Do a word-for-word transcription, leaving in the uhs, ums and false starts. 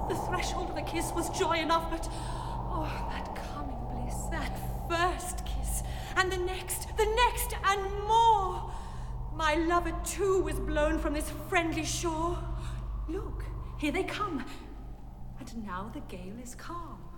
The threshold of a kiss was joy enough, but oh, that coming bliss, that first kiss, and the next, the next, and more. My lover too was blown from this friendly shore. Look, here they come, and now the gale is calm.